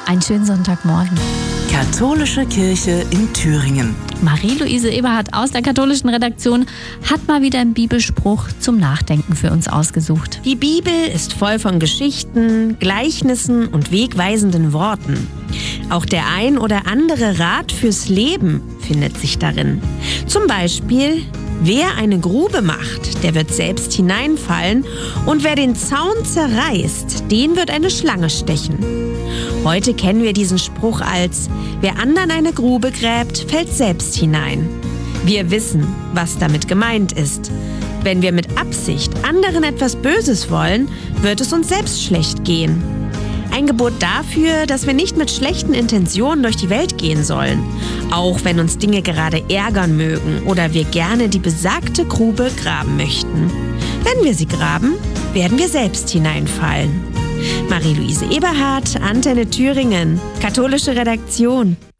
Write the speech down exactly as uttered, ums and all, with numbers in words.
Einen schönen Sonntagmorgen. Katholische Kirche in Thüringen. Marie-Louise Eberhardt aus der katholischen Redaktion hat mal wieder einen Bibelspruch zum Nachdenken für uns ausgesucht. Die Bibel ist voll von Geschichten, Gleichnissen und wegweisenden Worten. Auch der ein oder andere Rat fürs Leben findet sich darin. Zum Beispiel: Wer eine Grube macht, der wird selbst hineinfallen, und wer den Zaun zerreißt, den wird eine Schlange stechen. Heute kennen wir diesen Spruch als: Wer anderen eine Grube gräbt, fällt selbst hinein. Wir wissen, was damit gemeint ist. Wenn wir mit Absicht anderen etwas Böses wollen, wird es uns selbst schlecht gehen. Ein Gebot dafür, dass wir nicht mit schlechten Intentionen durch die Welt gehen sollen, auch wenn uns Dinge gerade ärgern mögen oder wir gerne die besagte Grube graben möchten. Wenn wir sie graben, werden wir selbst hineinfallen. Marie-Louise Eberhardt, Antenne Thüringen, katholische Redaktion.